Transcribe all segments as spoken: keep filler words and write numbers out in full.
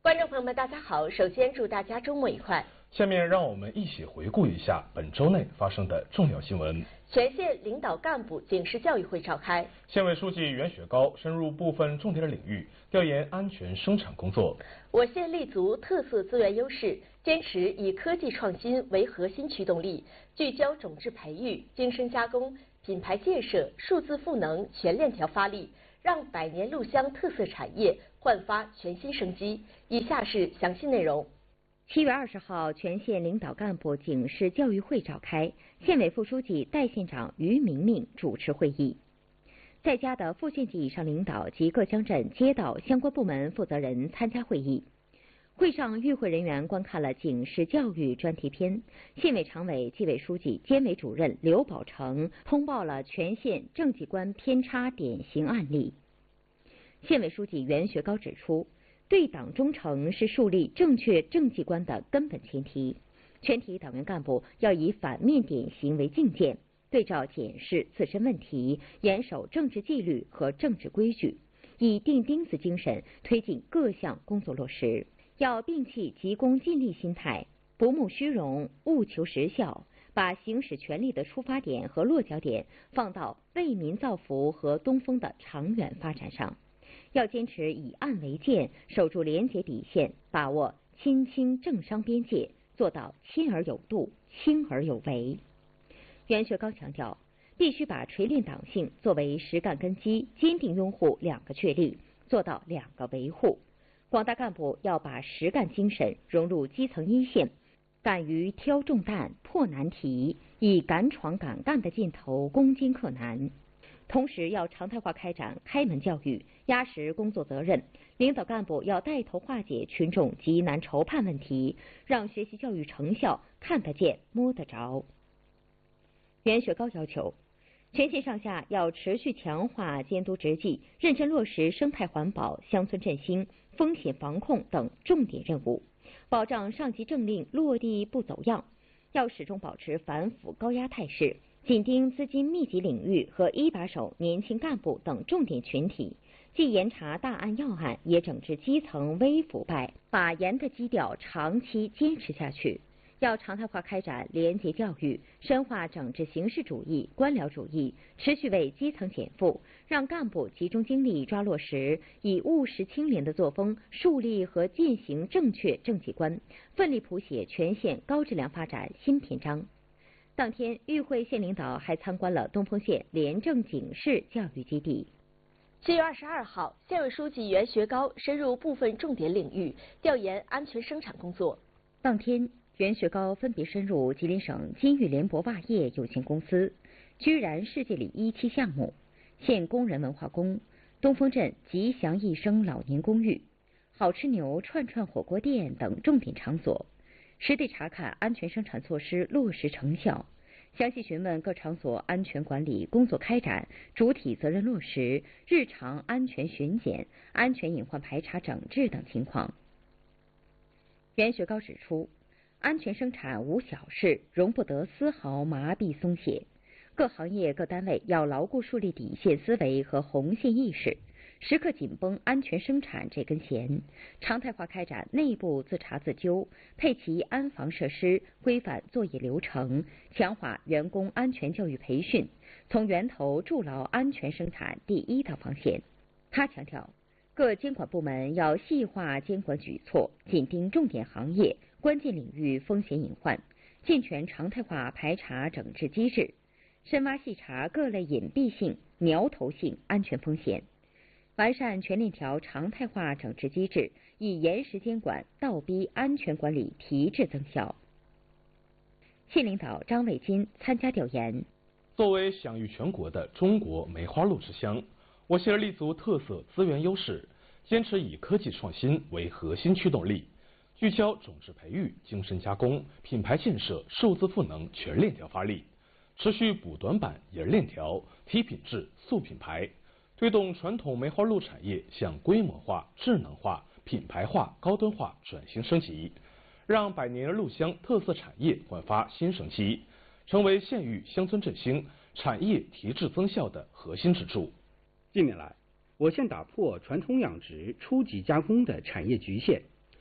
观众朋友们，大家好！首先祝大家周末愉快。 下面让我们一起回顾一下本周内发生的重要新闻。 全县领导干部警示教育会召开， 县委书记袁雪糕深入部分重点领域，调研安全生产工作。 我县立足特色资源优势，坚持以科技创新为核心驱动力，聚焦种质培育、精深加工、品牌建设、数字赋能全链条发力，让百年录香特色产业焕发全新生机。以下是详细内容。 七月二十号，全县领导干部警示教育会召开，县委副书记、代县长于明明主持会议。在家的副县级以上领导及各乡镇街道相关部门负责人参加会议。会上，与会人员观看了警示教育专题片。县委常委、纪委书记、监委主任刘宝成通报了全县政绩观偏差典型案例。县委书记袁学高指出，对党忠诚是树立正确政绩观的根本前提。全体党员干部要以反面典型为镜鉴，对照检视自身问题，严守政治纪律和政治规矩，以钉钉子精神推进各项工作落实。要摒弃急功近利心态，不慕虚荣，务求实效，把行使权力的出发点和落脚点放到为民造福和东风的长远发展上。要坚持以案为鉴，守住廉洁底线，把握亲清政商边界，做到亲而有度，轻而有为。袁学高强调，必须把锤炼党性作为实干根基，坚定拥护两个确立，做到两个维护。广大干部要把实干精神融入基层一线，敢于挑重担、破难题，以敢闯敢干的劲头攻坚克难。同时要常态化开展开门教育，压实工作责任。领导干部要带头化解群众急难愁盼问题，让学习教育成效看得见、摸得着。袁学高要求，全县上下要持续强化监督执纪，认真落实生态环保、乡村振兴、风险防控等重点任务，保障上级政令落地不走样。要始终保持反腐高压态势，紧盯资金密集领域和一把手年轻干部等重点群体，既严查大案要案，也整治基层微腐败，把严的基调长期坚持下去。要常态化开展廉洁教育，深化整治形式主义、官僚主义，持续为基层减负，让干部集中精力抓落实，以务实清廉的作风树立和践行正确政绩观，奋力谱写全县高质量发展新篇章。当天，与会县领导还参观了东丰县廉政警示教育基地。 七月二十二号，县委书记袁学高深入部分重点领域，调研安全生产工作。 当天，袁学高分别深入吉林省金玉联博袜业有限公司、居然世界里一期项目、县工人文化宫、东丰镇吉祥一生老年公寓、好吃牛串串火锅店等重点场所，实地查看安全生产措施落实成效，详细询问各场所安全管理工作开展、主体责任落实、日常安全巡检、安全隐患排查整治等情况。袁学高指出，安全生产无小事，容不得丝毫麻痹松懈。各行业各单位要牢固树立底线思维和红线意识，时刻紧绷安全生产这根弦，常态化开展内部自查自纠，配齐安防设施，规范作业流程，强化员工安全教育培训，从源头筑牢安全生产第一道防线。他强调，各监管部门要细化监管举措，紧盯重点行业、关键领域风险隐患，健全常态化排查整治机制，深挖细查各类隐蔽性、苗头性安全风险，完善全链条常态化整治机制，以严实监管倒逼安全管理提质增效。县领导张卫金参加调研。 作为享誉全国的中国梅花鹿之乡，我县立足特色资源优势，坚持以科技创新为核心驱动力，聚焦种质培育、精深加工、品牌建设、数字赋能全链条发力，持续补短板、引链条、提品质、塑品牌，推动传统梅花鹿产业向规模化、智能化、品牌化、高端化转型升级，让百年鹿乡特色产业焕发新生机，成为县域乡村振兴、产业提质增效的核心支柱。 近年来，我县打破传统养殖、初级加工的产业局限，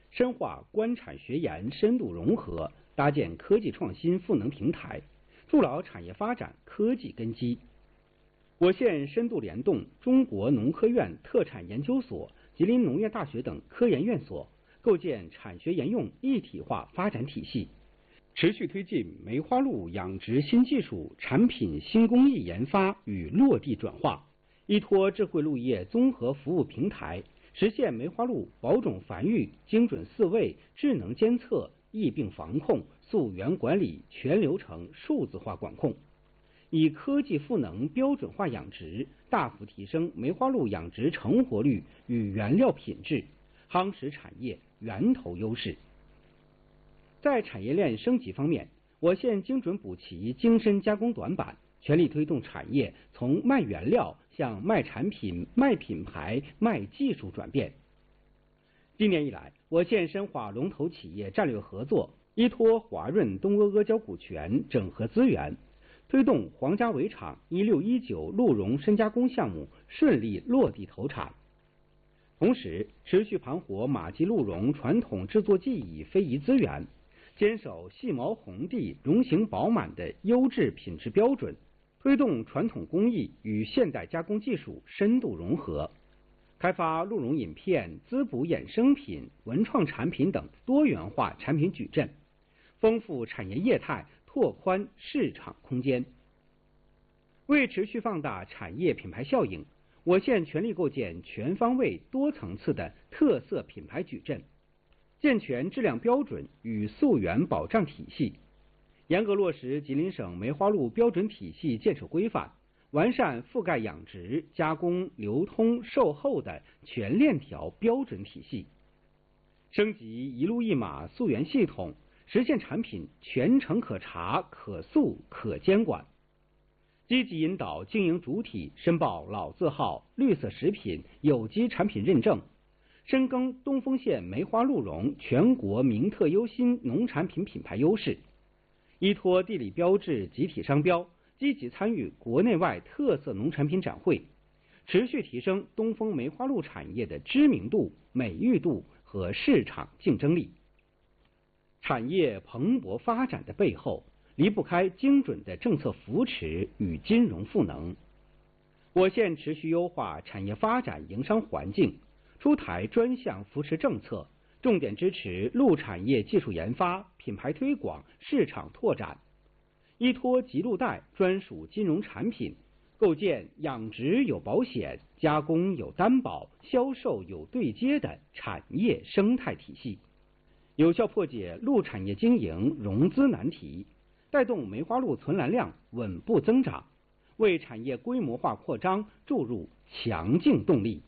深化官产学研深度融合，搭建科技创新赋能平台，筑牢产业发展科技根基。我县深度联动中国农科院特产研究所、吉林农业大学等科研院所，构建产学研用一体化发展体系，持续推进梅花鹿养殖新技术、产品新工艺研发与落地转化，依托智慧鹿业综合服务平台，实现梅花鹿保种繁育、精准饲喂、智能监测、疫病防控、溯源管理全流程数字化管控，以科技赋能标准化养殖，大幅提升梅花鹿养殖成活率与原料品质，夯实产业源头优势。在产业链升级方面，我县精准补齐精深加工短板，全力推动产业从卖原料向卖产品、卖品牌、卖技术转变。今年以来，我县深化龙头企业战略合作，依托华润东阿阿胶股权整合资源，推动皇家围场一六一九鹿茸深加工项目顺利落地投产。同时，持续盘活马基鹿茸传统制作技艺非遗资源，坚守细毛红地、绒形饱满的优质品质标准，推动传统工艺与现代加工技术深度融合，开发鹿茸饮片、滋补衍生品、文创产品等多元化产品矩阵，丰富产业业态，拓宽市场空间。为持续放大产业品牌效应，我县全力构建全方位、多层次的特色品牌矩阵，健全质量标准与溯源保障体系，严格落实吉林省梅花鹿标准体系建设规范，完善覆盖养殖、加工、流通、售后的全链条标准体系，升级一路一码溯源系统，实现产品全程可查、可溯、可监管。积极引导经营主体申报老字号、绿色食品、有机产品认证，深耕东丰县梅花鹿茸全国名特优新农产品品牌优势，依托地理标志集体商标，积极参与国内外特色农产品展会，持续提升东丰梅花鹿产业的知名度、美誉度和市场竞争力。产业蓬勃发展的背后，离不开精准的政策扶持与金融赋能。我县持续优化产业发展营商环境，出台专项扶持政策，重点支持鹿产业技术研发、品牌推广、市场拓展，依托吉鹿贷专属金融产品，构建养殖有保险、加工有担保、销售有对接的产业生态体系，有效破解鹿产业经营融资难题，带动梅花鹿存栏量稳步增长，为产业规模化扩张注入强劲动力。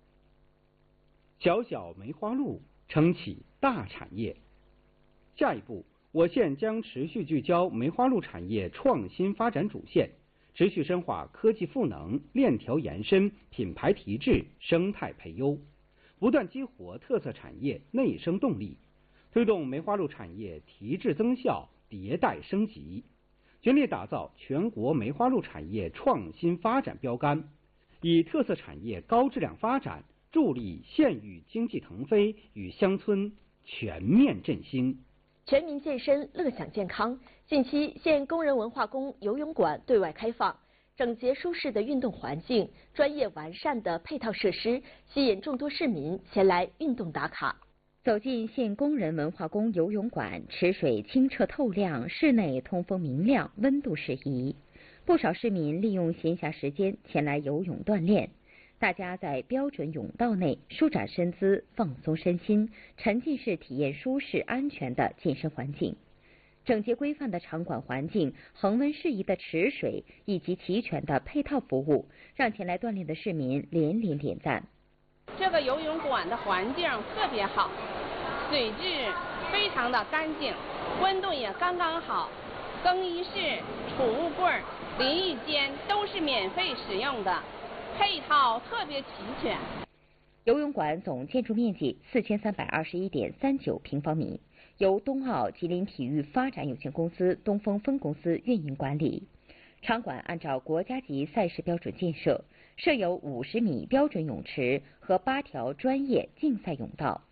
小小梅花鹿撑起大产业。下一步，我县将持续聚焦梅花鹿产业创新发展主线，持续深化科技赋能、链条延伸、品牌提质、生态培优，不断激活特色产业内生动力，推动梅花鹿产业提质增效、迭代升级，全力打造全国梅花鹿产业创新发展标杆，以特色产业高质量发展助力县域经济腾飞与乡村全面振兴。 全民健身，乐享健康。近期，县工人文化宫游泳馆对外开放，整洁舒适的运动环境、专业完善的配套设施，吸引众多市民前来运动打卡。 走进县工人文化宫游泳馆，池水清澈透亮，室内通风明亮，温度适宜。不少市民利用闲暇时间前来游泳锻炼。大家在标准泳道内舒展身姿，放松身心，沉浸式体验舒适安全的健身环境。整洁规范的场馆环境、恒温适宜的池水以及齐全的配套服务，让前来锻炼的市民连连点赞。 这个游泳馆的环境特别好，水质非常的干净，温度也刚刚好，更衣室、储物柜、淋浴间都是免费使用的，配套特别齐全。 游泳馆总建筑面积四千三百二十一点三九平方米，由冬奥吉林体育发展有限公司东风分公司运营管理。场馆按照国家级赛事标准建设，设有五十米标准泳池和八条专业竞赛泳道。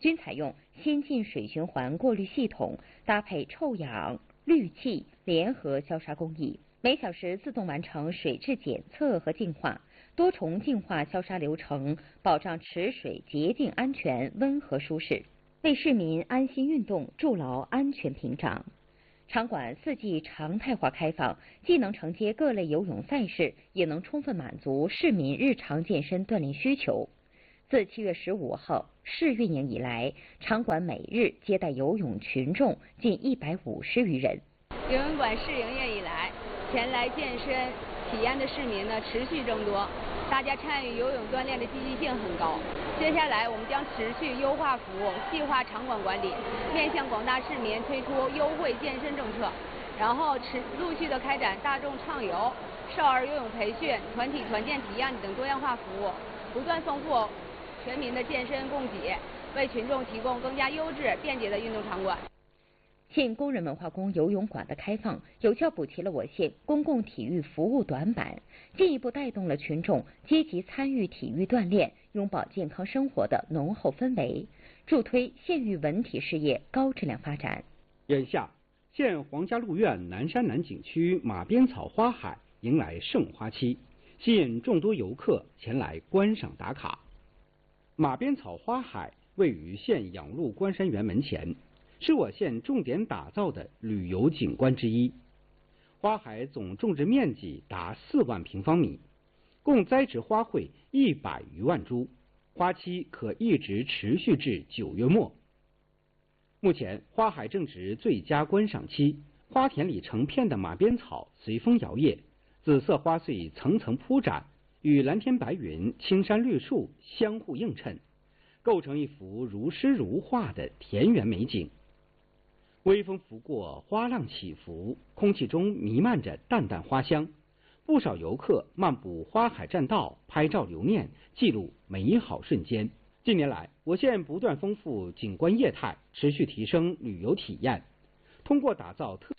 均采用先进水循环过滤系统，搭配臭氧、氯气联合消杀工艺，每小时自动完成水质检测和净化，多重净化消杀流程，保障池水洁净、安全、温和、舒适，为市民安心运动筑牢安全屏障。场馆四季常态化开放，既能承接各类游泳赛事，也能充分满足市民日常健身锻炼需求。自七月十五号试运营以来，场馆每日接待游泳群众近一百五十余人。 游泳馆试营业以来，前来健身体验的市民呢持续增多，大家参与游泳锻炼的积极性很高。接下来我们将持续优化服务，细化场馆管理，面向广大市民推出优惠健身政策，然后持陆续的开展大众畅游、少儿游泳培训、团体团建体验等多样化服务，不断丰富全民的健身供给，为群众提供更加优质、便捷的运动场馆。 县工人文化宫游泳馆的开放，有效补齐了我县公共体育服务短板，进一步带动了群众积极参与体育锻炼、拥抱健康生活的浓厚氛围，助推县域文体事业高质量发展。 眼下，县黄家路苑南山南景区马鞭草花海迎来盛花期，吸引众多游客前来观赏打卡。马鞭草花海位于县养路关山园门前，是我县重点打造的旅游景观之一。花海总种植面积达四万平方米，共栽植花卉一百余万株，花期可一直持续至九月末。目前花海正值最佳观赏期，花田里成片的马鞭草随风摇曳，紫色花穗层层铺展，与蓝天白云、青山绿树相互映衬，构成一幅如诗如画的田园美景。微风拂过，花浪起伏，空气中弥漫着淡淡花香。不少游客漫步花海栈道，拍照留念，记录美好瞬间。近年来，我县不断丰富景观业态，持续提升旅游体验。通过打造特